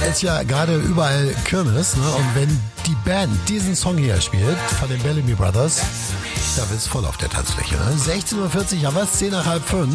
ist ja gerade überall Kirmes, ne? Und wenn die Band diesen Song hier spielt, von den Bellamy Brothers, da wird's voll auf der Tanzfläche. Ne? 16.40 Uhr haben wir es, 4:10.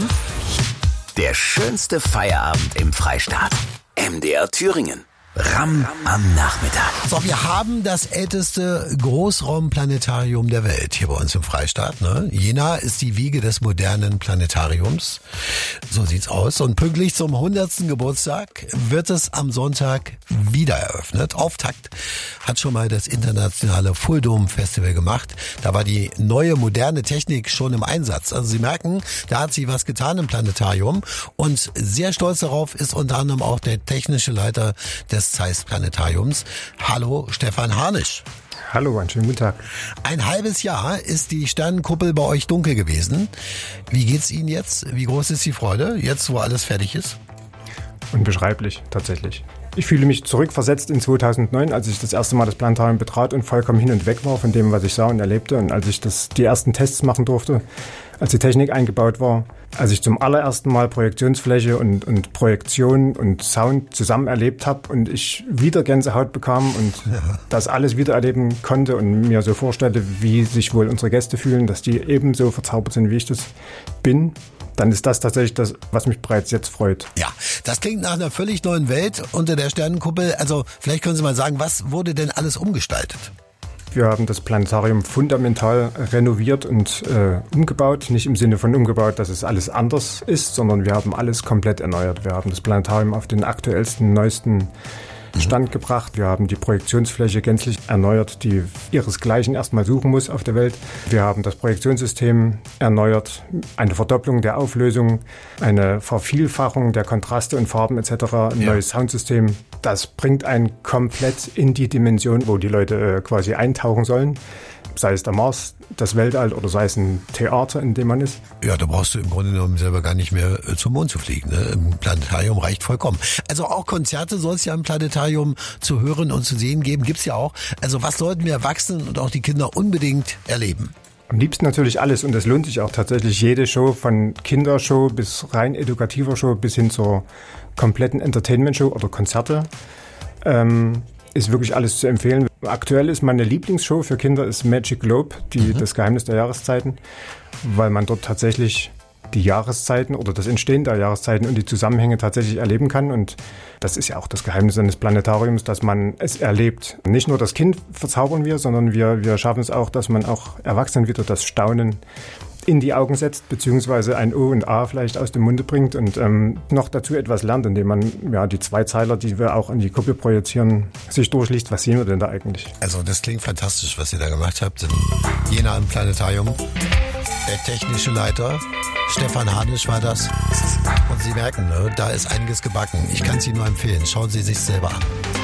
Der schönste Feierabend im Freistaat. MDR Thüringen. Ram am Nachmittag. So, wir haben das älteste Großraumplanetarium der Welt hier bei uns im Freistaat. Ne? Jena ist die Wiege des modernen Planetariums. So sieht's aus. Und pünktlich zum 100. Geburtstag wird es am Sonntag wieder eröffnet. Auftakt hat schon mal das internationale Full Dome Festival gemacht. Da war die neue moderne Technik schon im Einsatz. Also Sie merken, da hat sich was getan im Planetarium. Und sehr stolz darauf ist unter anderem auch der technische Leiter des Zeiss Planetariums. Hallo, Stefan Harnisch. Hallo, einen schönen guten Tag. Ein halbes Jahr ist die Sternenkuppel bei euch dunkel gewesen. Wie geht's Ihnen jetzt? Wie groß ist die Freude, jetzt wo alles fertig ist? Unbeschreiblich, tatsächlich. Ich fühle mich zurückversetzt in 2009, als ich das erste Mal das Planetarium betrat und vollkommen hin und weg war von dem, was ich sah und erlebte. Und als ich die ersten Tests machen durfte, als die Technik eingebaut war, als ich zum allerersten Mal Projektionsfläche und Projektion und Sound zusammen erlebt habe und ich wieder Gänsehaut bekam und das alles wieder erleben konnte und mir so vorstellte, wie sich wohl unsere Gäste fühlen, dass die ebenso verzaubert sind, wie ich das bin, dann ist das tatsächlich das, was mich bereits jetzt freut. Ja, das klingt nach einer völlig neuen Welt unter der Sternenkuppel. Also vielleicht können Sie mal sagen, was wurde denn alles umgestaltet? Wir haben das Planetarium fundamental renoviert und umgebaut. Nicht im Sinne von umgebaut, dass es alles anders ist, sondern wir haben alles komplett erneuert. Wir haben das Planetarium auf den aktuellsten, neuesten Stand gebracht. Wir haben die Projektionsfläche gänzlich erneuert, die ihresgleichen erstmal suchen muss auf der Welt. Wir haben das Projektionssystem erneuert, eine Verdopplung der Auflösung, eine Vervielfachung der Kontraste und Farben etc., ein neues Soundsystem. Das bringt einen komplett in die Dimension, wo die Leute quasi eintauchen sollen. Sei es der Mars, das Weltall oder sei es ein Theater, in dem man ist. Ja, da brauchst du im Grunde genommen selber gar nicht mehr zum Mond zu fliegen. Ne? Im Planetarium reicht vollkommen. Also auch Konzerte soll es ja im Planetarium zu hören und zu sehen geben. Gibt's ja auch. Also was sollten wir Erwachsenen und auch die Kinder unbedingt erleben? Am liebsten natürlich alles und es lohnt sich auch tatsächlich jede Show, von Kindershow bis rein edukativer Show bis hin zur kompletten Entertainment-Show oder Konzerte. Ist wirklich alles zu empfehlen. Aktuell ist meine Lieblingsshow für Kinder ist Magic Globe, das Geheimnis der Jahreszeiten, weil man dort tatsächlich die Jahreszeiten oder das Entstehen der Jahreszeiten und die Zusammenhänge tatsächlich erleben kann. Und das ist ja auch das Geheimnis eines Planetariums, dass man es erlebt. Nicht nur das Kind verzaubern wir, sondern wir schaffen es auch, dass man auch Erwachsenen wieder das Staunen in die Augen setzt, beziehungsweise ein O und A vielleicht aus dem Munde bringt und noch dazu etwas lernt, indem man die Zweizeiler, die wir auch an die Kuppel projizieren, sich durchliest. Was sehen wir denn da eigentlich? Also das klingt fantastisch, was ihr da gemacht habt. In Jena im Planetarium. Der technische Leiter, Stefan Harnisch war das. Und Sie merken, ne, da ist einiges gebacken. Ich kann es Ihnen nur empfehlen. Schauen Sie sich selber an.